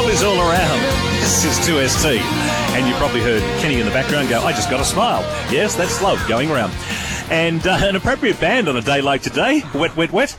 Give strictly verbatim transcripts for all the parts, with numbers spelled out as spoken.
Love is all around. This is two S T. And you probably heard Kenny in the background go, I just got a smile. Yes, that's love going around. And uh, an appropriate band on a day like today, wet, wet, wet.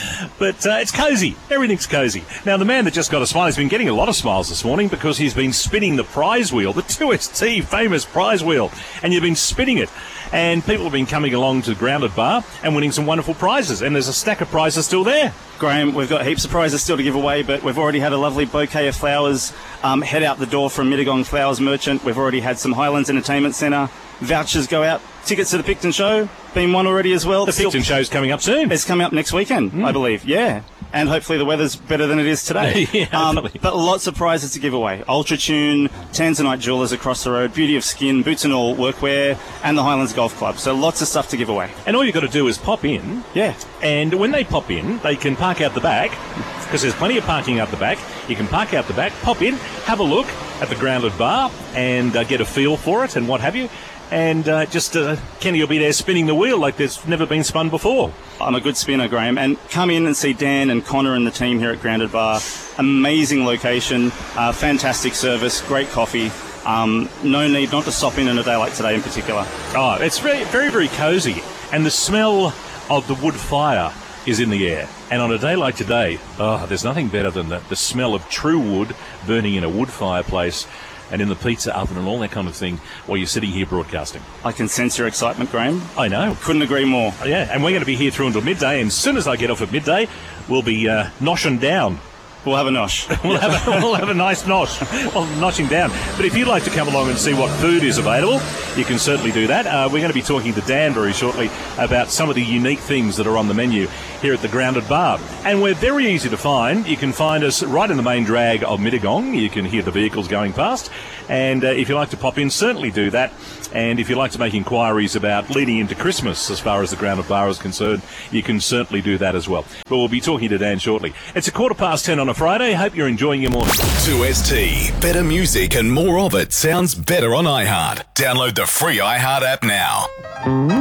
But uh, it's cosy. Everything's cosy. Now, the man that just got a smile has been getting a lot of smiles this morning because he's been spinning the prize wheel, the two S T famous prize wheel. And you've been spinning it. And people have been coming along to Grounded Bar and winning some wonderful prizes. And there's a stack of prizes still there. Graham, we've got heaps of prizes still to give away, but we've already had a lovely bouquet of flowers um, head out the door from Mittagong Flowers Merchant. We've already had some Highlands Entertainment Centre vouchers go out. Tickets to the Picton Show, been won already as well. The Still, Picton Show's coming up soon. It's coming up next weekend, mm. I believe, yeah. And hopefully the weather's better than it is today. yeah, um, but lots of prizes to give away. Ultra Tune, Tanzanite Jewelers across the road, Beauty of Skin, Boots and All Workwear, and the Highlands Golf Club. So lots of stuff to give away. And all you've got to do is pop in. Yeah. And when they pop in, they can park out the back, because there's plenty of parking out the back. You can park out the back, pop in, have a look at the Grounded Bar, and uh, get a feel for it and what have you. And uh, just uh, Kenny will be there spinning the wheel like there's never been spun before. I'm a good spinner, Graham. And come in and see Dan and Connor and the team here at Grounded Bar. Amazing location, uh, fantastic service, great coffee. Um, no need not to stop in on a day like today in particular. Oh, it's very, very, very cosy. And the smell of the wood fire is in the air. And on a day like today, oh, there's nothing better than the, the smell of true wood burning in a wood fireplace and in the pizza oven and all that kind of thing while you're sitting here broadcasting. I can sense your excitement, Graham. I know. Couldn't agree more. Yeah, and we're going to be here through until midday, and as soon as I get off at midday, we'll be uh, noshing down. We'll have a nosh. we'll, have a, we'll have a nice nosh. Well, noshing down. But if you'd like to come along and see what food is available, you can certainly do that. Uh, we're going to be talking to Dan very shortly about some of the unique things that are on the menu here at the Grounded Bar. And we're very easy to find. You can find us right in the main drag of Mittagong. You can hear the vehicles going past. And uh, if you like to pop in, certainly do that. And if you'd like to make inquiries about leading into Christmas as far as the Grounded Bar is concerned, you can certainly do that as well. But we'll be talking to Dan shortly. It's a quarter past ten on a Friday. Hope you're enjoying your morning. two S T. Better music and more of it sounds better on iHeart. Download the free iHeart app now.